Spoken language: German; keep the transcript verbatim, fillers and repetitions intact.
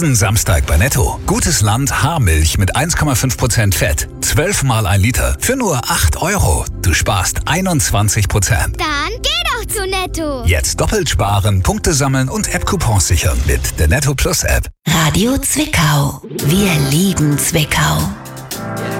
Diesen Samstag bei Netto. Gutes Land Haarmilch mit eins Komma fünf Prozent Fett. zwölf mal ein Liter für nur acht Euro. Du sparst einundzwanzig Prozent. Dann geh doch zu Netto. Jetzt doppelt sparen, Punkte sammeln und App-Coupons sichern mit der Netto Plus App. Radio Zwickau. Wir lieben Zwickau.